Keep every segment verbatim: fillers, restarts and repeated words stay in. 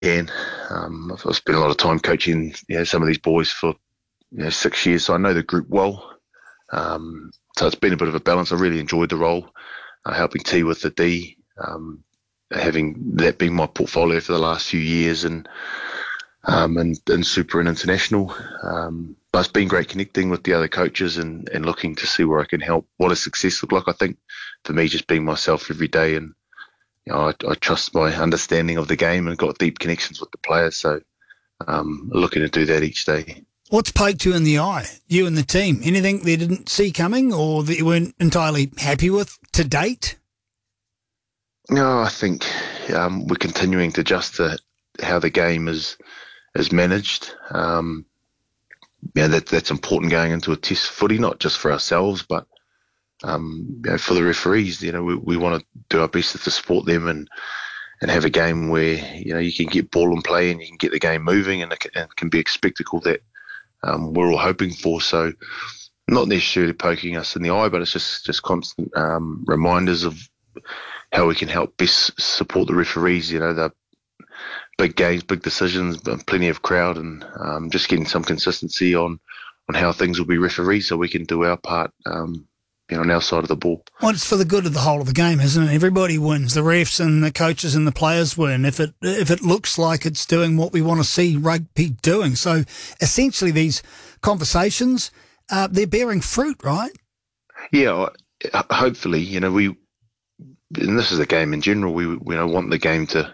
And um, I've, I've spent a lot of time coaching, you know, some of these boys for you know six years, so I know the group well. Um, so it's been a bit of a balance. I really enjoyed the role, uh, helping T with the D, um, having that being my portfolio for the last few years, and um, and, and Super and International. Um, but it's been great connecting with the other coaches and, and looking to see where I can help. What does success look like? I think for me, just being myself every day, and you know, I, I trust my understanding of the game and got deep connections with the players. So um, looking to do that each day. What's poked you in the eye, you and the team? Anything they didn't see coming or that you weren't entirely happy with to date? No, I think um, we're continuing to adjust to how the game is is managed. Um, yeah, that, that's important going into a test footy, not just for ourselves, but Um, you know, for the referees. You know, we, we want to do our best to support them and, and have a game where, you know, you can get ball and play and you can get the game moving, and it can, and it can be a spectacle that um, we're all hoping for. So not necessarily poking us in the eye, but it's just, just constant um, reminders of how we can help best support the referees. You know, the big games, big decisions, but plenty of crowd, and um, just getting some consistency on, on how things will be refereed so we can do our part um, You know, on our side of the ball. Well, it's for the good of the whole of the game, isn't it? Everybody wins. The refs and the coaches and the players win if it if it looks like it's doing what we want to see rugby doing. So essentially these conversations, uh, they're bearing fruit, right? Yeah, hopefully. You know, we, and this is a game in general, we, we you know, want the game to,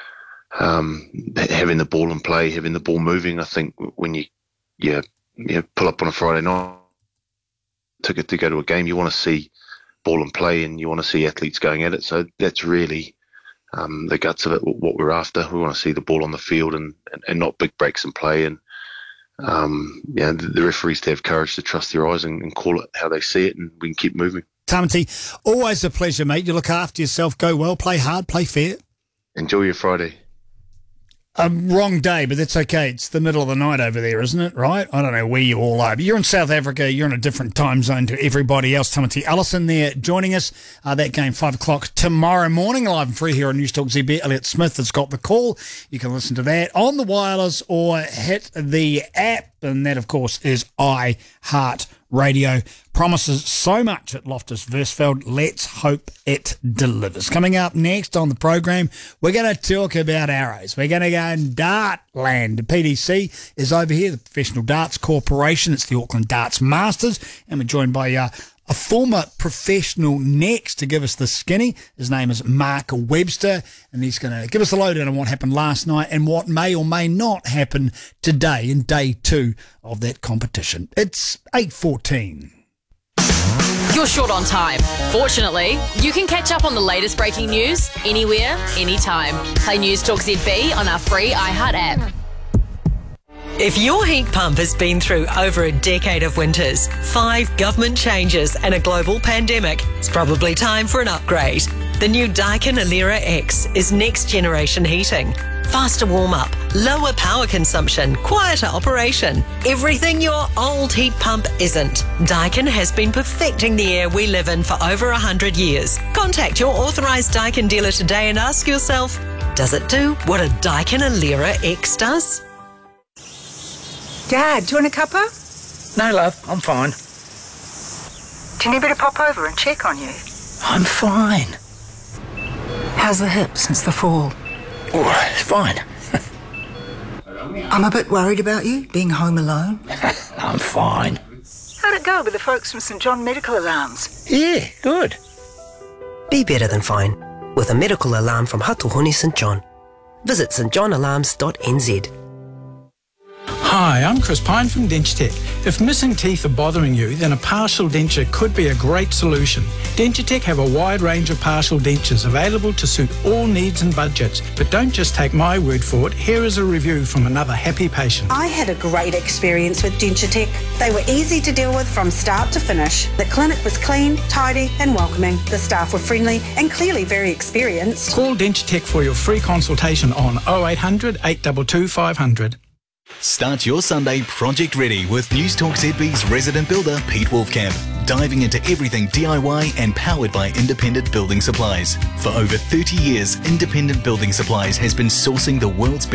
um, having the ball in play, having the ball moving. I think when you, yeah, you know, pull up on a Friday night, ticket to go to a game, you want to see ball and play, and you want to see athletes going at it. So that's really um, the guts of it, what we're after. We want to see the ball on the field and, and, and not big breaks in play. And um, yeah, the, the referees to have courage to trust their eyes and, and call it how they see it, and we can keep moving. Tamati, always a pleasure, mate. You look after yourself, go well, play hard, play fair. Enjoy your Friday. A wrong day, but that's okay. It's the middle of the night over there, isn't it? Right? I don't know where you all are, but you're in South Africa. You're in a different time zone to everybody else. Tamati Ellison there joining us. Uh, that game, five o'clock tomorrow morning, live and free here on News Talk Z B. Elliot Smith has got the call. You can listen to that on the wireless or hit the app, and that, of course, is iHeart Radio. Promises so much at Loftus Versfeld. Let's hope it delivers. Coming up next on the program, we're going to talk about arrows. We're going to go in Dartland. The P D C is over here, the Professional Darts Corporation. It's the Auckland Darts Masters, and we're joined by uh, a former professional next to give us the skinny. His name is Mark Webster, and he's going to give us the lowdown on what happened last night and what may or may not happen today in day two of that competition. It's eight fourteen. You're short on time. Fortunately, you can catch up on the latest breaking news anywhere, anytime. Play News Talk Z B on our free iHeart app. If your heat pump has been through over a decade of winters, five government changes and a global pandemic, it's probably time for an upgrade. The new Daikin Alera X is next generation heating. Faster warm-up, lower power consumption, quieter operation. Everything your old heat pump isn't. Daikin has been perfecting the air we live in for over one hundred years. Contact your authorised Daikin dealer today and ask yourself, does it do what a Daikin Alera X does? Dad, do you want a cuppa? No, love, I'm fine. Do you need me to pop over and check on you? I'm fine. How's the hip since the fall? Oh, it's fine. I'm a bit worried about you, being home alone. I'm fine. How'd it go with the folks from St John Medical Alarms? Yeah, good. Be better than fine with a medical alarm from Hatuhoni St John. Visit st john alarms dot n z. Hi, I'm Chris Pine from Dentutech. If missing teeth are bothering you, then a partial denture could be a great solution. Dentutech have a wide range of partial dentures available to suit all needs and budgets. But don't just take my word for it. Here is a review from another happy patient. I had a great experience with Dentutech. They were easy to deal with from start to finish. The clinic was clean, tidy and welcoming. The staff were friendly and clearly very experienced. Call Dentutech for your free consultation on oh eight hundred, eight two two, five hundred. Start your Sunday project ready with Newstalk Z B's resident builder Pete Wolfcamp, diving into everything D I Y and powered by Independent Building Supplies. For over thirty years, Independent Building Supplies has been sourcing the world's best